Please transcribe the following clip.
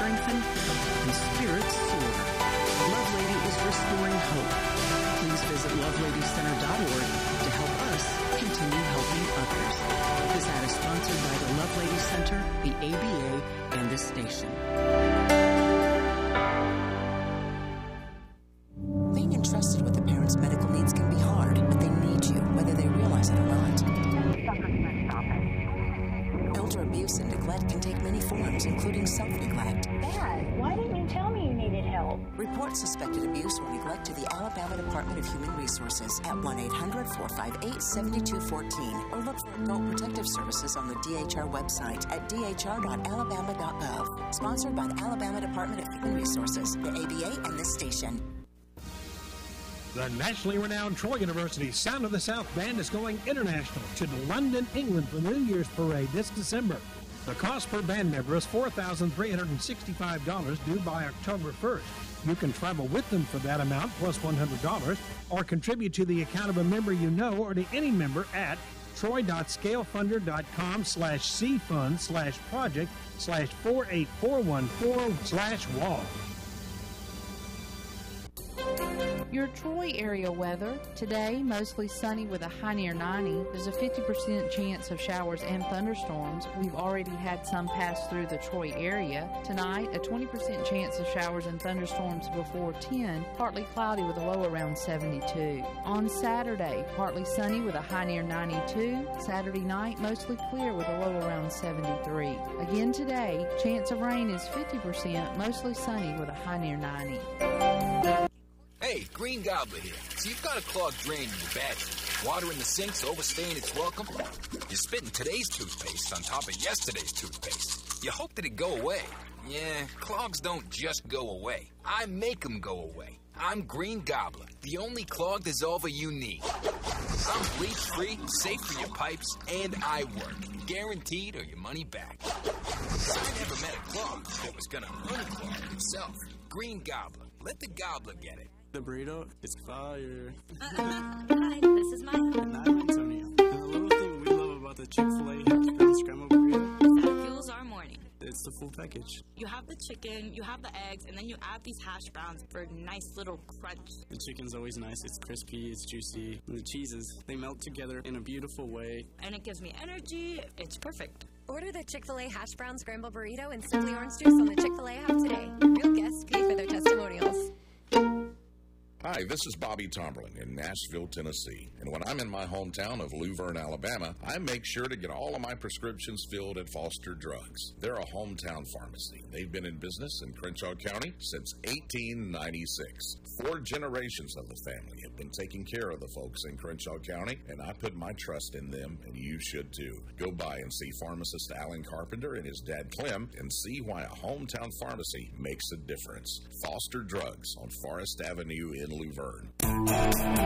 strengthen and spirits soar. Love Lady is restoring hope. Please visit loveladicenter.org to help us continue helping others. This ad is sponsored by the Love Lady Center, the ABA, and this station. Being entrusted with a parent's medical needs can be hard, but they need you, whether they realize it or not. Elder abuse and neglect can take many forms, including self-neglect. Dad, why didn't you tell me you needed help? Report suspected abuse or neglect to the Alabama Department of Human Resources at 1-800-458-7214 or look for Adult Protective Services on the DHR website at dhr.alabama.gov. Sponsored by the Alabama Department of Human Resources, the ABA, and this station. The nationally renowned Troy University Sound of the South Band is going international to London, England for the New Year's Parade this December. The cost per band member is $4,365 due by October 1st. You can travel with them for that amount plus $100 or contribute to the account of a member you know or to any member at troy.scalefunder.com/cfund/project/48414/wall. Your Troy area weather. Today, mostly sunny with a high near 90. There's a 50% chance of showers and thunderstorms. We've already had some pass through the Troy area. Tonight, a 20% chance of showers and thunderstorms before 10. Partly cloudy with a low around 72. On Saturday, partly sunny with a high near 92. Saturday night, mostly clear with a low around 73. Again today, chance of rain is 50%, mostly sunny with a high near 90. Hey, Green Gobbler here. So you've got a clogged drain in your bathroom. Water in the sink's overstaying its welcome. You're spitting today's toothpaste on top of yesterday's toothpaste. You hope that it go away. Yeah, clogs don't just go away. I make them go away. I'm Green Gobbler, the only clog dissolver you need. I'm bleach-free, safe for your pipes, and I work. Guaranteed or your money back. I never met a clog that was gonna unclog itself. Green Gobbler. Let the gobbler get it. The burrito is fire. Hi, this is Mike. And I'm Antonio. And the little thing we love about the Chick-fil-A hash brown scrambled burrito That fuels our morning. It's the full package. You have the chicken, you have the eggs, and then you add these hash browns for a nice little crunch. The chicken's always nice. It's crispy, it's juicy. And the cheeses, they melt together in a beautiful way. And it gives me energy. It's perfect. Order the Chick-fil-A hash brown scramble burrito and Simply Orange Juice on the Chick-fil-A app today. Real guests pay for their testimonials. Hi, this is Bobby Tomberlin in Nashville, Tennessee. And when I'm in my hometown of Luverne, Alabama, I make sure to get all of my prescriptions filled at Foster Drugs. They're a hometown pharmacy. They've been in business in Crenshaw County since 1896. 4 generations of the family have been taking care of the folks in Crenshaw County, and I put my trust in them, and you should too. Go by and see pharmacist Alan Carpenter and his dad Clem and see why a hometown pharmacy makes a difference. Foster Drugs on Forest Avenue in Luverne.